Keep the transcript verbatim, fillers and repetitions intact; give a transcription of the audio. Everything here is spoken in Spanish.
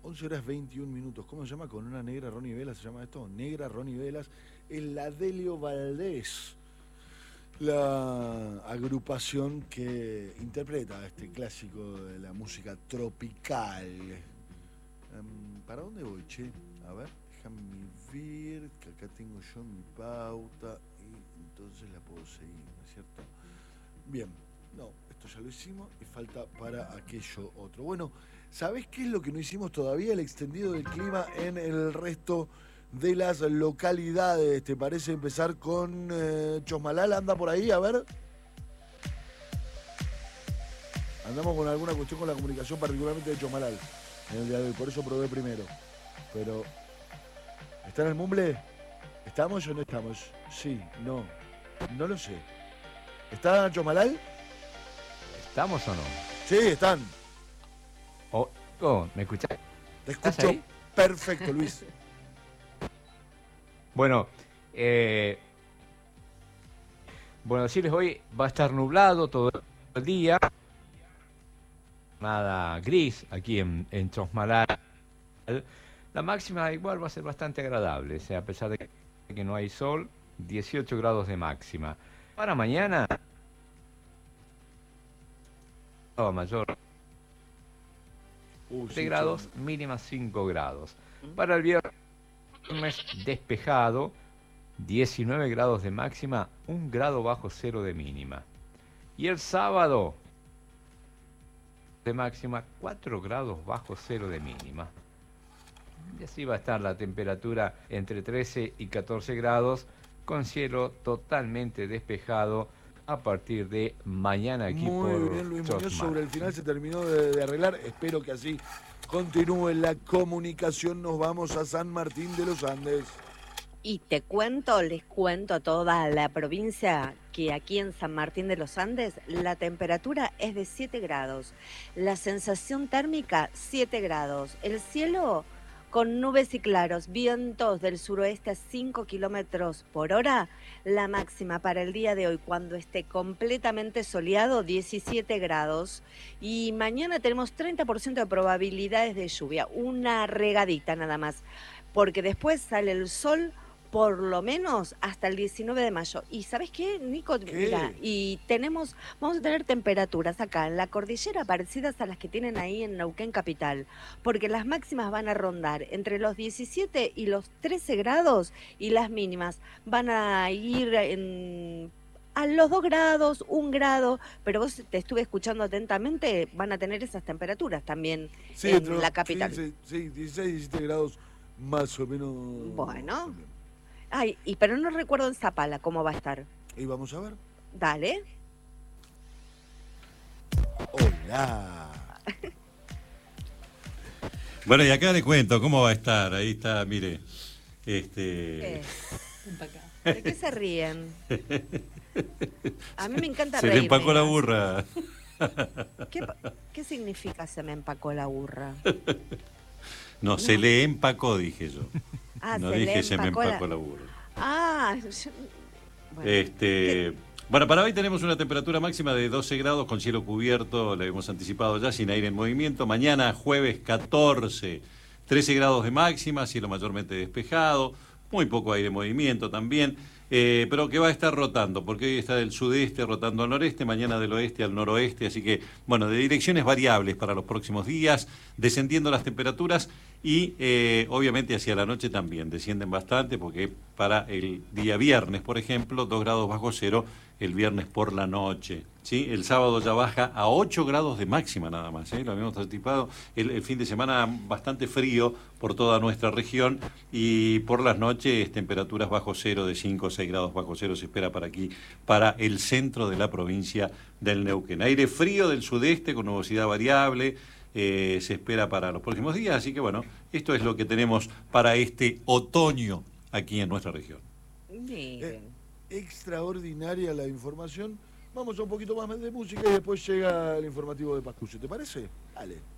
once horas veintiún minutos. ¿Cómo se llama? Con una negra Ronnie Velas, ¿se llama esto? Negra Ronnie Velas. El Adelio Valdés. La agrupación que interpreta este clásico de la música tropical. Um, ¿Para dónde voy, che? A ver, déjame ver, que acá tengo yo mi pauta y entonces la puedo seguir, ¿no es cierto? Bien, no, esto ya lo hicimos y falta para aquello otro. Bueno, ¿sabés qué es lo que no hicimos todavía? El extendido del clima en el resto de las localidades. ¿Te parece empezar con eh, Chosmalal? ¿Anda por ahí? A ver. Andamos con alguna cuestión con la comunicación, particularmente de Chosmalal en el día de hoy, por eso probé primero. Pero, ¿está en el Mumble? ¿Estamos o no estamos? Sí, no, no lo sé. ¿Está Chosmalal? ¿Estamos o no? Sí, están. Oh, oh, ¿me escuchás? Te escucho perfecto, Luis. Bueno, eh, bueno, decirles hoy va a estar nublado todo el día. Nada gris aquí en, en Chosmalal. La máxima igual va a ser bastante agradable, o sea, a pesar de que no hay sol, dieciocho grados de máxima. Para mañana, mayor Uh, siete sí, grados, sí. mínima cinco grados. Para el viernes despejado, diecinueve grados de máxima, un grado bajo cero de mínima. Y el sábado de máxima, cuatro grados bajo cero de mínima. Y así va a estar la temperatura entre trece y catorce grados, con cielo totalmente despejado a partir de mañana aquí Muy por bien, Luis Muñoz, Chosmalal. sobre el final se terminó de, de arreglar. Espero que así continúe la comunicación. Nos vamos a San Martín de los Andes. Y te cuento, les cuento a toda la provincia que aquí en San Martín de los Andes la temperatura es de siete grados, la sensación térmica siete grados, el cielo con nubes y claros, vientos del suroeste a cinco kilómetros por hora, la máxima para el día de hoy cuando esté completamente soleado diecisiete grados y mañana tenemos treinta por ciento de probabilidades de lluvia, una regadita nada más, porque después sale el sol por lo menos hasta el diecinueve de mayo. ¿Y sabes qué, Nico? ¿Qué? Mira, y tenemos, vamos a tener temperaturas acá en la cordillera parecidas a las que tienen ahí en Neuquén capital, porque las máximas van a rondar entre los diecisiete y los trece grados y las mínimas van a ir en a los dos grados, un grado, pero vos te estuve escuchando atentamente, van a tener esas temperaturas también Sí, en entre, la capital. Sí, sí, dieciséis, diecisiete grados más o menos. Bueno. También. Ay, y pero no recuerdo en Zapala cómo va a estar. Y vamos a ver. Dale. Hola. Bueno, y acá le cuento cómo va a estar. Ahí está, mire. Este. ¿Qué? ¿De qué se ríen? A mí me encanta Se reírme. le empacó la burra. ¿Qué, ¿Qué significa se me empacó la burra? No, No. se le empacó, dije yo. Ah, No se dije le se me empacó empacó la... la burra. Ah, yo... bueno. Este, bueno, para hoy tenemos una temperatura máxima de doce grados con cielo cubierto, lo hemos anticipado ya, sin aire en movimiento. Mañana, jueves catorce, trece grados de máxima, cielo mayormente despejado, muy poco aire en movimiento también, eh, pero que va a estar rotando, porque hoy está del sudeste rotando al noreste, mañana del oeste al noroeste, así que, bueno, de direcciones variables para los próximos días, descendiendo las temperaturas y eh, obviamente hacia la noche también descienden bastante, porque para el día viernes, por ejemplo, dos grados bajo cero el viernes por la noche, ¿sí? El sábado ya baja a ocho grados de máxima nada más, ¿eh? Lo habíamos anticipado, el, el fin de semana bastante frío por toda nuestra región y por las noches temperaturas bajo cero de cinco o seis grados bajo cero se espera para aquí, para el centro de la provincia del Neuquén. Aire frío del sudeste con nubosidad variable, eh, se espera para los próximos días, así que bueno, esto es lo que tenemos para este otoño aquí en nuestra región. Miren. Eh, extraordinaria la información. Vamos a un poquito más de música y después llega el informativo de Pascucio. ¿Te parece? Dale.